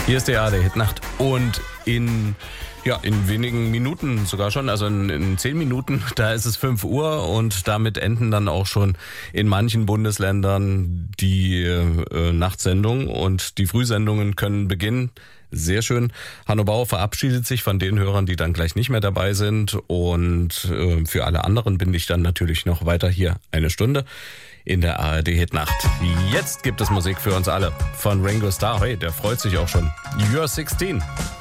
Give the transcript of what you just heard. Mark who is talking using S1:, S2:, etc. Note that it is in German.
S1: Hier ist die ARD-Hitnacht und in wenigen Minuten sogar schon, also in 10 Minuten, da ist es 5 Uhr und damit enden dann auch schon in manchen Bundesländern die Nachtsendungen und die Frühsendungen können beginnen. Sehr schön. Hanno Bauer verabschiedet sich von den Hörern, die dann gleich nicht mehr dabei sind und für alle anderen bin ich dann natürlich noch weiter hier 1 Stunde in der ARD-Hitnacht. Jetzt gibt es Musik für uns alle von Ringo Starr. Hey, der freut sich auch schon. You're 16.